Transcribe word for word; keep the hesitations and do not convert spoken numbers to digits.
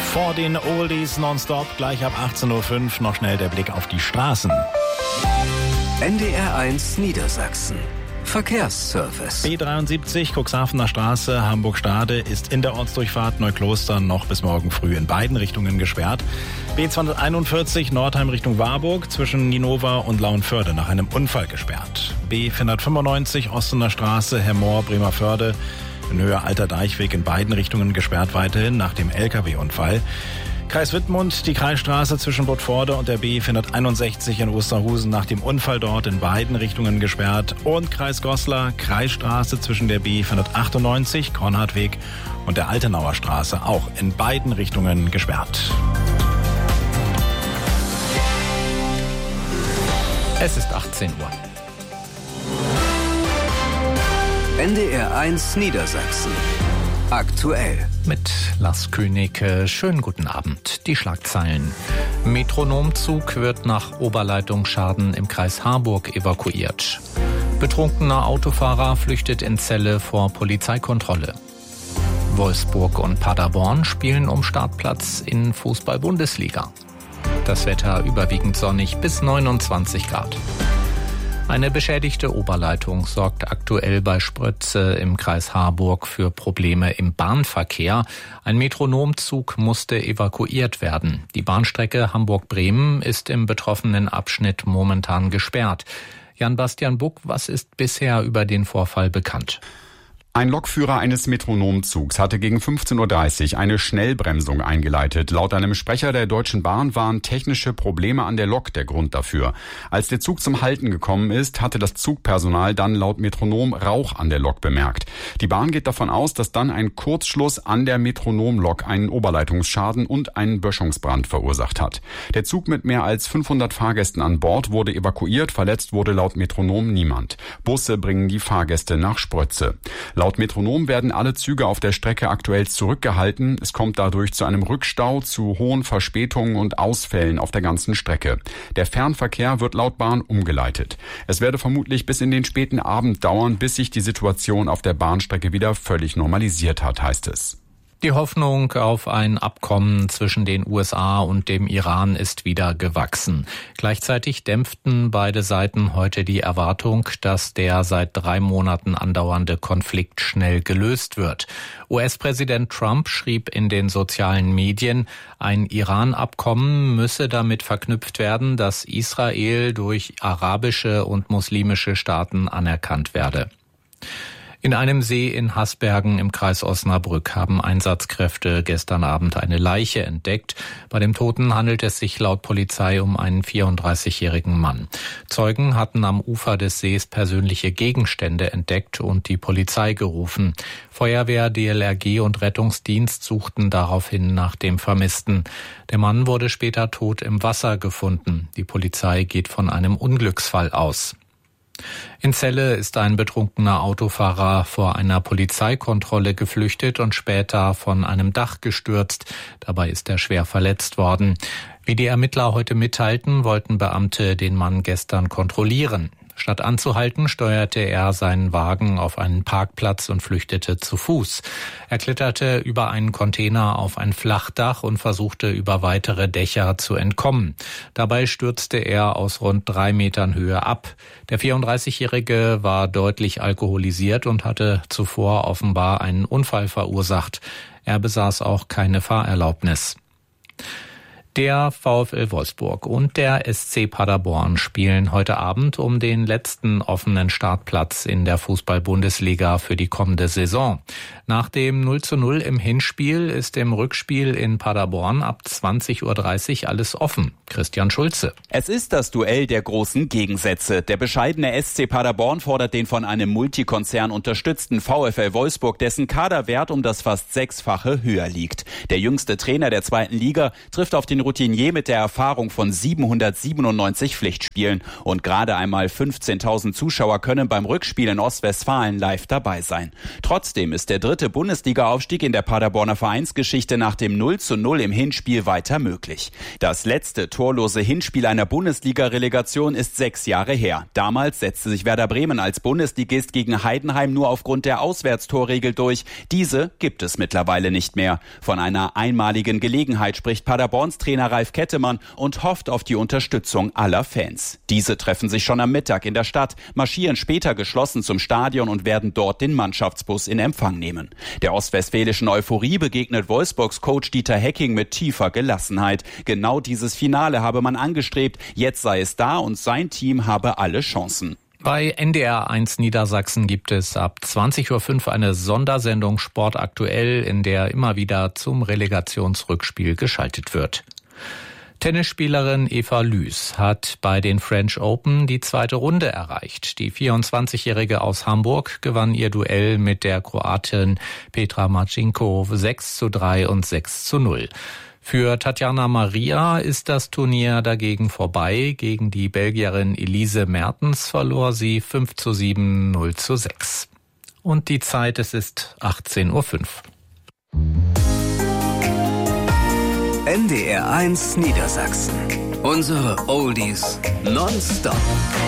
Vor den Oldies nonstop, gleich ab achtzehn Uhr fünf noch schnell der Blick auf die Straßen. N D R eins Niedersachsen. Verkehrsservice. B dreiundsiebzig, Cuxhavener Straße, Hamburg-Stade ist in der Ortsdurchfahrt Neuklostern noch bis morgen früh in beiden Richtungen gesperrt. B zweihunderteinundvierzig, Nordheim Richtung Warburg, zwischen Ninova und Lauenförde nach einem Unfall gesperrt. B vierhundertfünfundneunzig, Ostener Straße, Hemmoor, Bremerförde, in Höhe Alter Deichweg in beiden Richtungen gesperrt weiterhin nach dem L K W-Unfall. Kreis Wittmund, die Kreisstraße zwischen Budforde und der B vierhunderteinundsechzig in Osterhusen nach dem Unfall dort in beiden Richtungen gesperrt. Und Kreis Goslar, Kreisstraße zwischen der B vierhundertachtundneunzig, Kornhardweg und der Altenauer Straße auch in beiden Richtungen gesperrt. Es ist achtzehn Uhr. N D R eins Niedersachsen. Aktuell. Mit Lars König, schönen guten Abend. Die Schlagzeilen. Metronomzug wird nach Oberleitungsschaden im Kreis Harburg evakuiert. Betrunkener Autofahrer flüchtet in Celle vor Polizeikontrolle. Wolfsburg und Paderborn spielen um Startplatz in Fußball-Bundesliga. Das Wetter überwiegend sonnig bis neunundzwanzig Grad. Eine beschädigte Oberleitung sorgt aktuell bei Sprötze im Kreis Harburg für Probleme im Bahnverkehr. Ein Metronomzug musste evakuiert werden. Die Bahnstrecke Hamburg-Bremen ist im betroffenen Abschnitt momentan gesperrt. Jan-Bastian Buck, was ist bisher über den Vorfall bekannt? Ein Lokführer eines Metronomzugs hatte gegen fünfzehn Uhr dreißig eine Schnellbremsung eingeleitet. Laut einem Sprecher der Deutschen Bahn waren technische Probleme an der Lok der Grund dafür. Als der Zug zum Halten gekommen ist, hatte das Zugpersonal dann laut Metronom Rauch an der Lok bemerkt. Die Bahn geht davon aus, dass dann ein Kurzschluss an der Metronomlok einen Oberleitungsschaden und einen Böschungsbrand verursacht hat. Der Zug mit mehr als fünfhundert Fahrgästen an Bord wurde evakuiert, verletzt wurde laut Metronom niemand. Busse bringen die Fahrgäste nach Sprötze. Laut Metronom werden alle Züge auf der Strecke aktuell zurückgehalten. Es kommt dadurch zu einem Rückstau, zu hohen Verspätungen und Ausfällen auf der ganzen Strecke. Der Fernverkehr wird laut Bahn umgeleitet. Es werde vermutlich bis in den späten Abend dauern, bis sich die Situation auf der Bahnstrecke wieder völlig normalisiert hat, heißt es. Die Hoffnung auf ein Abkommen zwischen den U S A und dem Iran ist wieder gewachsen. Gleichzeitig dämpften beide Seiten heute die Erwartung, dass der seit drei Monaten andauernde Konflikt schnell gelöst wird. U S-Präsident Trump schrieb in den sozialen Medien, ein Iran-Abkommen müsse damit verknüpft werden, dass Israel durch arabische und muslimische Staaten anerkannt werde. In einem See in Hasbergen im Kreis Osnabrück haben Einsatzkräfte gestern Abend eine Leiche entdeckt. Bei dem Toten handelt es sich laut Polizei um einen vierunddreißigjährigen Mann. Zeugen hatten am Ufer des Sees persönliche Gegenstände entdeckt und die Polizei gerufen. Feuerwehr, D L R G und Rettungsdienst suchten daraufhin nach dem Vermissten. Der Mann wurde später tot im Wasser gefunden. Die Polizei geht von einem Unglücksfall aus. In Celle ist ein betrunkener Autofahrer vor einer Polizeikontrolle geflüchtet und später von einem Dach gestürzt. Dabei ist er schwer verletzt worden. Wie die Ermittler heute mitteilten, wollten Beamte den Mann gestern kontrollieren. Statt anzuhalten, steuerte er seinen Wagen auf einen Parkplatz und flüchtete zu Fuß. Er kletterte über einen Container auf ein Flachdach und versuchte über weitere Dächer zu entkommen. Dabei stürzte er aus rund drei Metern Höhe ab. Der vierunddreißigjährige war deutlich alkoholisiert und hatte zuvor offenbar einen Unfall verursacht. Er besaß auch keine Fahrerlaubnis. Der VfL Wolfsburg und der S C Paderborn spielen heute Abend um den letzten offenen Startplatz in der Fußball-Bundesliga für die kommende Saison. Nach dem null zu null im Hinspiel ist im Rückspiel in Paderborn ab zwanzig Uhr dreißig alles offen. Christian Schulze. Es ist das Duell der großen Gegensätze. Der bescheidene S C Paderborn fordert den von einem Multikonzern unterstützten VfL Wolfsburg, dessen Kaderwert um das fast Sechsfache höher liegt. Der jüngste Trainer der zweiten Liga trifft auf den Routinier mit der Erfahrung von siebenhundertsiebenundneunzig Pflichtspielen. Und gerade einmal fünfzehntausend Zuschauer können beim Rückspiel in Ostwestfalen live dabei sein. Trotzdem ist der dritte Bundesliga-Aufstieg in der Paderborner Vereinsgeschichte nach dem null zu null im Hinspiel weiter möglich. Das letzte torlose Hinspiel einer Bundesliga-Relegation ist sechs Jahre her. Damals setzte sich Werder Bremen als Bundesligist gegen Heidenheim nur aufgrund der Auswärtstorregel durch. Diese gibt es mittlerweile nicht mehr. Von einer einmaligen Gelegenheit spricht Paderborns Trainer Ralf Kettemann und hofft auf die Unterstützung aller Fans. Diese treffen sich schon am Mittag in der Stadt, marschieren später geschlossen zum Stadion und werden dort den Mannschaftsbus in Empfang nehmen. Der ostwestfälischen Euphorie begegnet Wolfsburgs Coach Dieter Hecking mit tiefer Gelassenheit. Genau dieses Finale habe man angestrebt, jetzt sei es da und sein Team habe alle Chancen. Bei N D R eins Niedersachsen gibt es ab zwanzig Uhr fünf eine Sondersendung Sport aktuell, in der immer wieder zum Relegationsrückspiel geschaltet wird. Tennisspielerin Eva Lüß hat bei den French Open die zweite Runde erreicht. Die vierundzwanzigjährige aus Hamburg gewann ihr Duell mit der Kroatin Petra Marcinko sechs zu drei und sechs zu null. Für Tatjana Maria ist das Turnier dagegen vorbei. Gegen die Belgierin Elise Mertens verlor sie fünf zu sieben, null zu sechs. Und die Zeit, es ist achtzehn Uhr fünf. N D R eins Niedersachsen. Unsere Oldies nonstop.